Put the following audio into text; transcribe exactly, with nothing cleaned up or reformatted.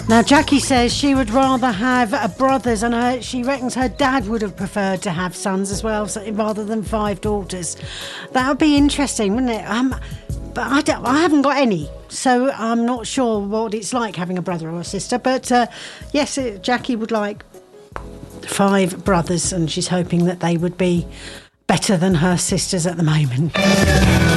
Now, Jackie says she would rather have uh, brothers, and her, she reckons her dad would have preferred to have sons as well, so, rather than five daughters. That would be interesting, wouldn't it? Um, but I, don't, I haven't got any, so I'm not sure what it's like having a brother or a sister. But uh, yes, it, Jackie would like five brothers, and she's hoping that they would be better than her sisters at the moment.